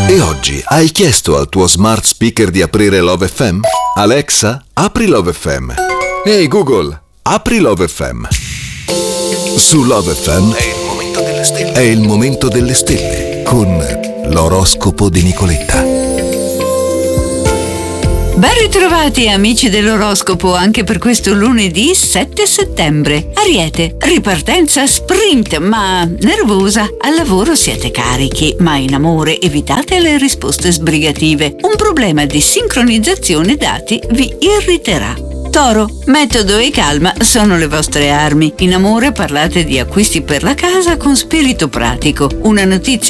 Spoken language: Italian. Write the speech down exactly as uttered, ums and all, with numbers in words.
E oggi hai chiesto al tuo smart speaker di aprire Love F M? Alexa, apri Love F M. Ehi Google, apri Love F M. Su Love F M è il momento delle stelle. È il momento delle stelle con l'oroscopo di Nicoletta. Ben ritrovati amici dell'oroscopo anche per questo lunedì sette settembre. Ariete, ripartenza sprint ma nervosa. Al lavoro siete carichi, ma in amore evitate le risposte sbrigative. Un problema di sincronizzazione dati vi irriterà. Toro, metodo e calma sono le vostre armi. In amore parlate di acquisti per la casa con spirito pratico. Una notizia